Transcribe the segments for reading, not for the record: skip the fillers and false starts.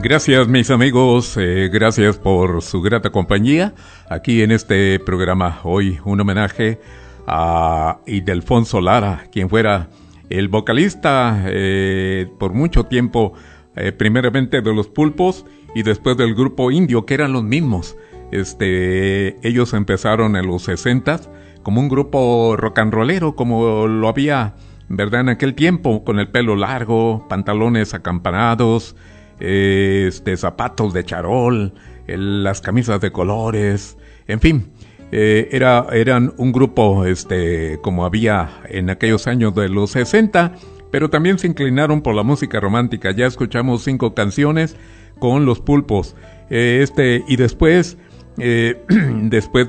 Gracias mis amigos, gracias por su grata compañía aquí en este programa. Hoy un homenaje a Ildefonso Lara, quien fuera el vocalista por mucho tiempo, primeramente de Los Pulpos y después del grupo Indio, que eran los mismos. Ellos empezaron en los 60s como un grupo rock and rollero, como lo había, ¿verdad?, en aquel tiempo, con el pelo largo, pantalones acampanados, zapatos de charol, las camisas de colores, en fin, eran un grupo como había en aquellos años de los 60, pero también se inclinaron por la música romántica. Ya escuchamos 5 canciones con Los Pulpos, y después después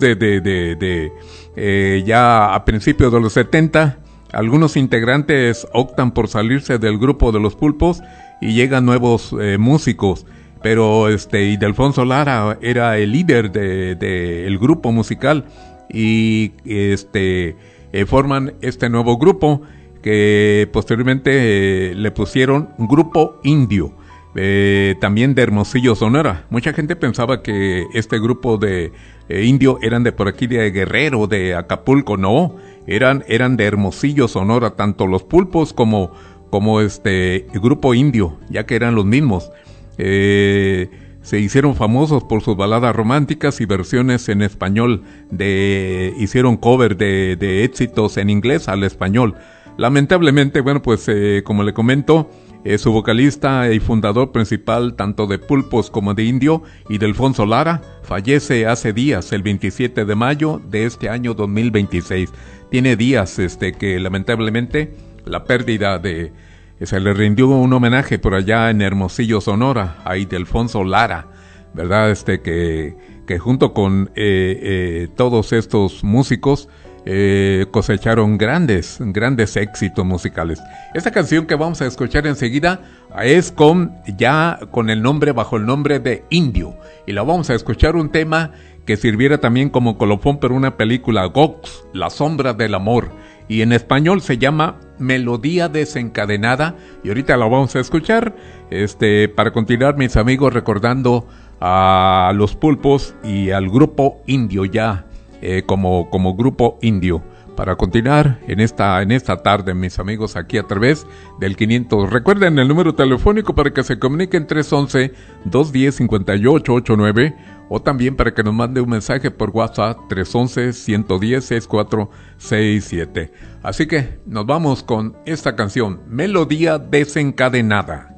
ya a principios de los 70, algunos integrantes optan por salirse del grupo de Los Pulpos y llegan nuevos músicos, pero Ildefonso Lara era el líder del grupo musical y forman este nuevo grupo que posteriormente le pusieron Grupo Indio, también de Hermosillo, Sonora. Mucha gente pensaba que este grupo de Indio eran de por aquí de Guerrero, de Acapulco. No, eran de Hermosillo, Sonora, tanto Los Pulpos como Grupo Indio, ya que eran los mismos. Se hicieron famosos por sus baladas románticas y versiones en español, hicieron cover de éxitos en inglés al español. Lamentablemente, bueno, pues como le comento, su vocalista y fundador principal tanto de Pulpos como de Indio, Ildefonso Lara, fallece hace días, el 27 de mayo de este año 2026. Tiene días que lamentablemente la pérdida se le rindió un homenaje por allá en Hermosillo, Sonora, a Ildefonso Lara, ¿verdad? Que junto con todos estos músicos cosecharon grandes éxitos musicales. Esta canción que vamos a escuchar enseguida es bajo el nombre de Indio, y la vamos a escuchar un tema que sirviera también como colofón para una película, Ghost, La Sombra del Amor, y en español se llama Melodía Desencadenada, y ahorita la vamos a escuchar para continuar, mis amigos, recordando a Los Pulpos y al grupo Indio ya como Grupo Indio, para continuar en esta tarde, mis amigos, aquí a través del 500. Recuerden el número telefónico para que se comuniquen, 311-210-5889, o también para que nos mande un mensaje por WhatsApp, 311-110-6467. Así que nos vamos con esta canción, Melodía Desencadenada.